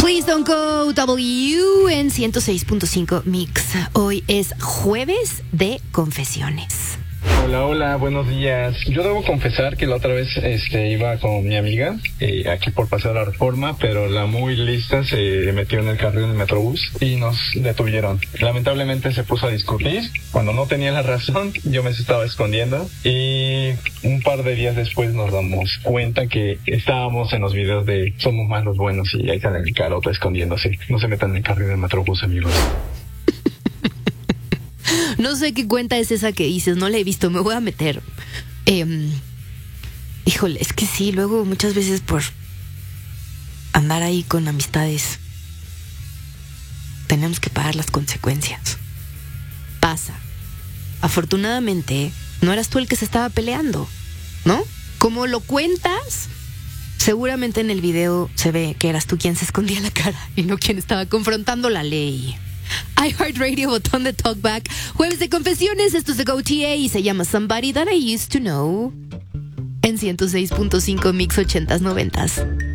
Please Don't Go W en 106.5 Mix. Hoy es jueves de confesiones. Hola, buenos días. Yo debo confesar que la otra vez iba con mi amiga aquí por Paseo de la Reforma, pero la muy lista se metió en el carril del Metrobús y nos detuvieron. Lamentablemente se puso a discutir. Cuando no tenía la razón, yo me estaba escondiendo y un par de días después nos damos cuenta que estábamos en los videos de Somos Más los Buenos y ahí sale mi carota escondiéndose. No se metan en el carril del Metrobús, amigos. No sé qué cuenta es esa que dices, no la he visto, me voy a meter. Híjole, es que sí, luego muchas veces por andar ahí con amistades tenemos que pagar las consecuencias. Pasa. Afortunadamente, no eras tú el que se estaba peleando, ¿no? Como lo cuentas, seguramente en el video se ve que eras tú quien se escondía la cara y no quien estaba confrontando la ley. iHeartRadio, botón de Talkback. Jueves de confesiones, esto es de GoTA y se llama Somebody That I Used to Know. En 106.5 Mix 80s 90s.